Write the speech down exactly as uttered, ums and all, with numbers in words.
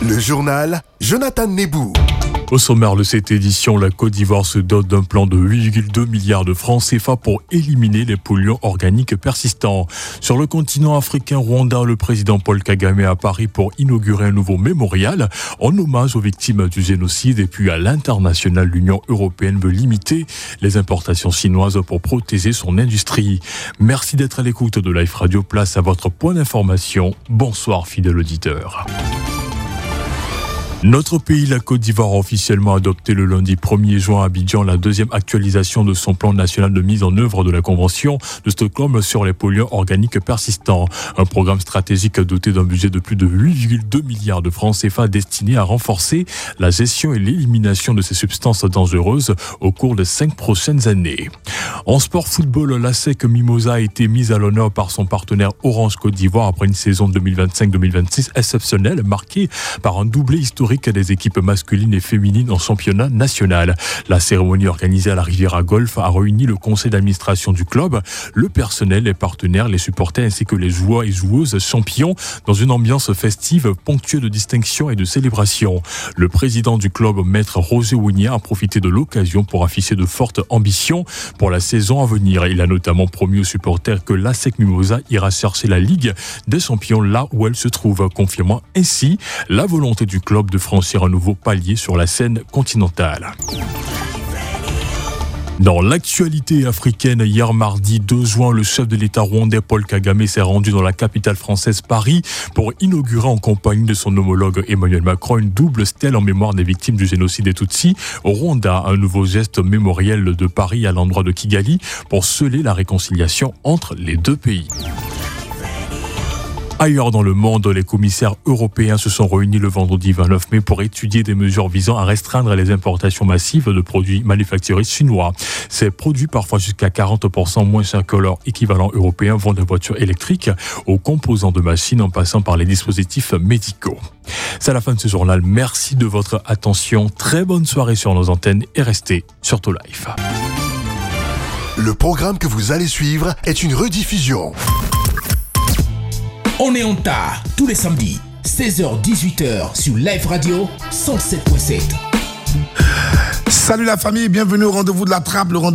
Le journal Jonathan Nebou. Au sommaire de cette édition, la Côte d'Ivoire se dote d'un plan de huit virgule deux milliards de francs C F A pour éliminer les polluants organiques persistants. Sur le continent africain Rwanda, le président Paul Kagame est à Paris pour inaugurer un nouveau mémorial en hommage aux victimes du génocide. Et puis à l'international, l'Union européenne veut limiter les importations chinoises pour protéger son industrie. Merci d'être à l'écoute de Life Radio. Place à votre point d'information. Bonsoir fidèles auditeurs. Notre pays, la Côte d'Ivoire, a officiellement adopté le lundi premier juin à Abidjan la deuxième actualisation de son plan national de mise en œuvre de la Convention de Stockholm sur les polluants organiques persistants. Un programme stratégique doté d'un budget de plus de huit virgule deux milliards de francs C F A destiné à renforcer la gestion et l'élimination de ces substances dangereuses au cours des cinq prochaines années. En sport football, l'A S E C Mimosa a été mise à l'honneur par son partenaire Orange Côte d'Ivoire après une saison deux mille vingt-cinq deux mille vingt-six exceptionnelle marquée par un doublé historique des équipes masculines et féminines en championnat national. La cérémonie organisée à la Riviera Golf a réuni le conseil d'administration du club, le personnel, les partenaires, les supporters ainsi que les joueurs et joueuses champions dans une ambiance festive ponctuée de distinctions et de célébrations. Le président du club, maître Roger Wounia, a profité de l'occasion pour afficher de fortes ambitions pour la saison à venir. Il a notamment promis aux supporters que l'A S E C Mimosa ira chercher la Ligue des champions là où elle se trouve, confirmant ainsi la volonté du club de franchir un nouveau palier sur la scène continentale. Dans l'actualité africaine, hier mardi deux juin, le chef de l'État rwandais Paul Kagame s'est rendu dans la capitale française Paris pour inaugurer en compagnie de son homologue Emmanuel Macron une double stèle en mémoire des victimes du génocide des Tutsis au Rwanda, un nouveau geste mémoriel de Paris à l'endroit de Kigali pour sceller la réconciliation entre les deux pays. Ailleurs dans le monde, les commissaires européens se sont réunis le vendredi vingt-neuf mai pour étudier des mesures visant à restreindre les importations massives de produits manufacturés chinois. Ces produits, parfois jusqu'à quarante pour cent moins chers que leur équivalent européen, vont des voitures électriques aux composants de machines en passant par les dispositifs médicaux. C'est la fin de ce journal. Merci de votre attention. Très bonne soirée sur nos antennes et restez sur To Life. Le programme que vous allez suivre est une rediffusion. On est en tas, tous les samedis, seize heures dix-huit heures sur Life Radio cent sept virgule sept. Salut la famille, bienvenue au rendez-vous de la trappe, le rendez-vous